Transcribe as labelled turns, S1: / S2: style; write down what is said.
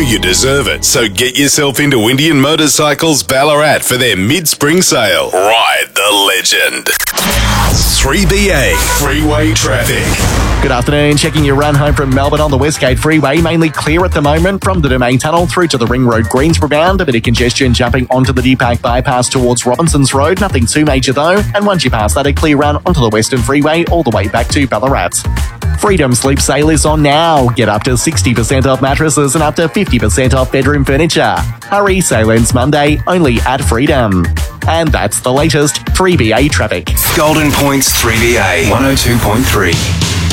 S1: you deserve it, so get yourself into Indian Motorcycles Ballarat for their mid-spring sale. Ride the legend. 3BA Freeway Traffic.
S2: Good afternoon. Checking your run home from Melbourne on the Westgate Freeway. Mainly clear at the moment from the Domain Tunnel through to the Ring Road Greensboro bound. A bit of congestion jumping onto the Deepak bypass towards Robinson's Road. Nothing too major though. And once you pass that, a clear run onto the Western Freeway all the way back to Ballarat. Freedom Sleep Sale is on now. Get up to 60% off mattresses and up to 50% off bedroom furniture. Hurry, sale ends Monday, only at Freedom. And that's the latest 3BA traffic.
S3: Golden Points 3BA 102.3.